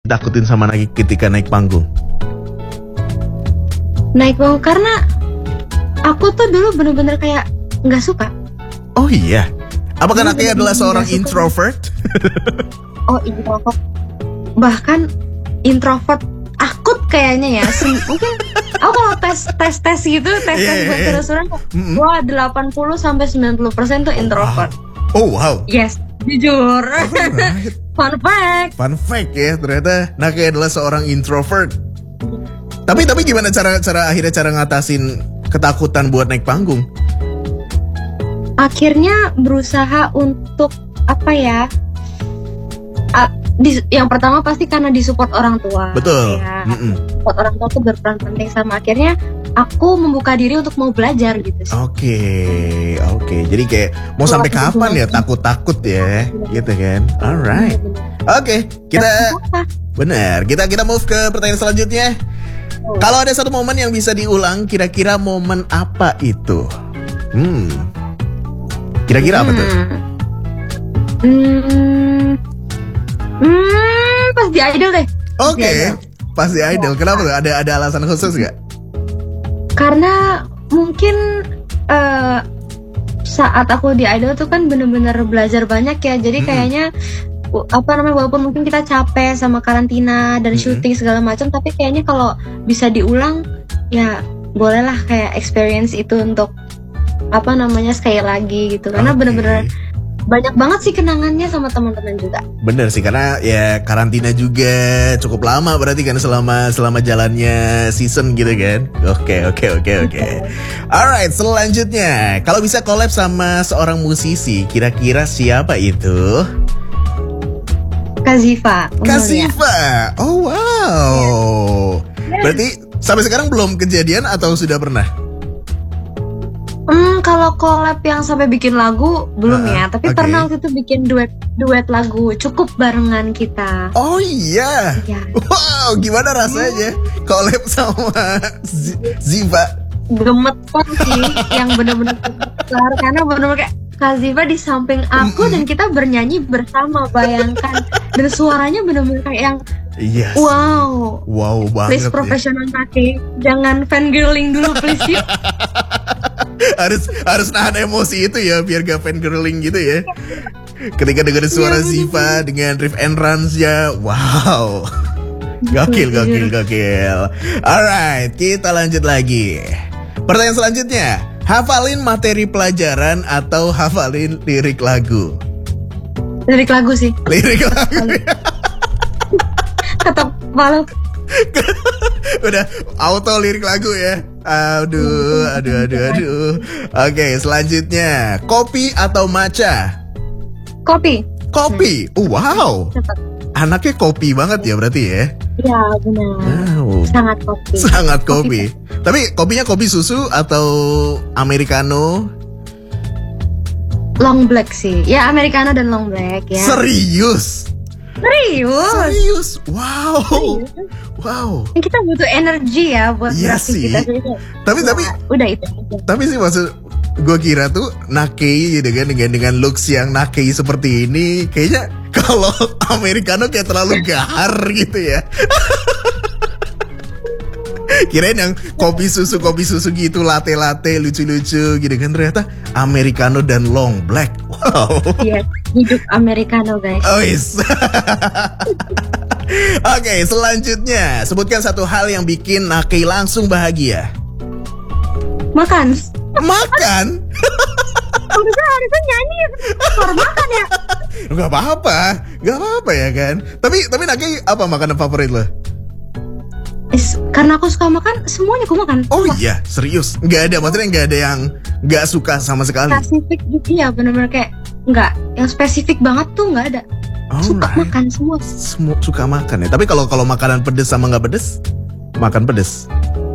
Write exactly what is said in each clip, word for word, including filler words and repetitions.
ditakutin sama Naki ketika naik panggung? Naik panggung karena aku tuh dulu bener-bener kayak nggak suka. Oh iya. Apakah Naki adalah seorang suka. introvert? Oh introvert. Bahkan introvert akut kayaknya ya. Sem- mungkin aku kalau tes tes tes gitu tes tes Yeah, buat yeah. terus-terusan, Mm-mm. wah delapan puluh sampai sembilan puluh persen tuh introvert. Oh wow. Yes, jujur. Alright. Fun fact. Fun fact ya, ternyata Naki adalah seorang introvert. Tapi tapi gimana cara cara akhirnya cara ngatasin ketakutan buat naik panggung? Akhirnya berusaha untuk apa ya? Ah, di- yang pertama pasti karena disupport orang tua. Betul. Ya, Mm-mm. support orang tua tuh berperan penting, sama akhirnya aku membuka diri untuk mau belajar gitu sih. Oke, oke. Jadi kayak mau sampai kapan ya takut-takut ya, gitu kan? Alright. Oke, kita benar. Kita kita move ke pertanyaan selanjutnya. Kalau ada satu momen yang bisa diulang, kira-kira momen apa itu? Hmm. Kira-kira apa tuh? Hmm, hmm, pas di Idol deh. Pas di Oke, Idol. pas di Idol. Kenapa tuh? Ada ada alasan khusus nggak? Karena mungkin eh, saat aku di Idol tuh kan bener-bener belajar banyak ya. Jadi Mm-mm. kayaknya w- apa namanya, walaupun mungkin kita capek sama karantina dan Mm-mm. syuting segala macam, tapi kayaknya kalau bisa diulang ya bolehlah kayak experience itu untuk apa namanya sekali lagi gitu. Karena Oke. bener-bener banyak banget sih kenangannya sama teman-teman juga. Bener sih, karena ya karantina juga cukup lama berarti kan selama selama jalannya season gitu kan. Oke oke oke oke. Alright, selanjutnya kalau bisa collab sama seorang musisi, kira-kira siapa itu? Kak Ziva. Kak Umulia. Ziva. Oh wow. Berarti sampai sekarang belum kejadian atau sudah pernah? Hmm, kalau collab yang sampai bikin lagu belum Uh-uh, ya, tapi oke. pernah waktu itu bikin duet duet lagu cukup barengan kita. Oh iya. Ya, Wow, gimana rasanya collab sama Z- Ziva? gemeter sih, yang bener-bener besar karena bener-bener kayak Kak Ziva di samping aku dan kita bernyanyi bersama, bayangkan, dan suaranya bener-bener kayak yang Yes. wow. Wow Please banget ya. profesional kaki, jangan fangirling dulu please yuk. harus harus nahan emosi itu ya biar gak fangirling gitu ya. Ketika dengar suara Iya, Ziva dengan riff and runs ya, wow. Gokil, gokil, gokil. Alright, kita lanjut lagi. Pertanyaan selanjutnya, hafalin materi pelajaran atau hafalin lirik lagu? Lirik lagu sih, Lirik lagu. tetap malu. Udah auto lirik lagu ya. Aduh, aduh, aduh, aduh. Oke, selanjutnya, kopi atau matcha? Kopi. Kopi. Oh, wow. Cepat. Anaknya kopi banget ya berarti ya. Ya benar. Wow. Sangat kopi. Sangat kopi. Tapi kopinya kopi susu atau americano? Long black sih. Ya americano dan long black ya. Serius? Serius. Serius? Wow. Wow. Kita butuh energi ya buat Iya beraktivitas sih. ini. Tapi tapi Ya, udah itu aja. Tapi sih maksud gue kira tuh Nakei gitu kan dengan dengan looks yang Nakei seperti ini, kayaknya kalau americano kayak terlalu gahar gitu ya. Kirain yang kopi susu kopi susu gitu, latte latte lucu-lucu gitu kan, ternyata americano dan long black. Wow. Iya, hidup americano guys. Oh yes. Oke, selanjutnya sebutkan satu hal yang bikin Nakei langsung bahagia. Makan. Makan? Harusnya harusnya nyanyi. Baru makan ya. Gak apa-apa, gak apa-apa ya kan. Tapi tapi Nakei apa makanan favorit lo? Is, karena aku suka makan, semuanya aku makan. Oh Semua. iya, serius? Gak ada, maksudnya gak ada yang gak suka sama sekali? Spesifik gitu ya, benar-benar kayak nggak yang spesifik banget tuh nggak ada. Suka Alright. makan semua. Semua suka makan ya. Tapi kalau kalau makanan pedes sama nggak pedes, makan pedes.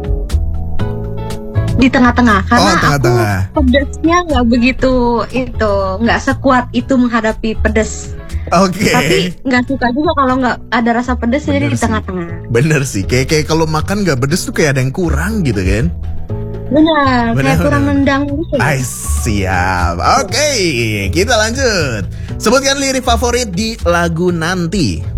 Di tengah-tengah karena Oh, tengah-tengah. aku pedesnya nggak begitu itu, nggak sekuat itu menghadapi pedes. Oke. Tapi nggak suka juga kalau nggak ada rasa pedes, jadi Bener di sih. tengah-tengah. Bener sih, kayak kayak kalau makan nggak pedes tuh kayak ada yang kurang gitu kan? Benar, Benar, kayak kurang benar. nendang gitu. Ay, siap. Oke, kita lanjut. Sebutkan lirik favorit di lagu Nanti.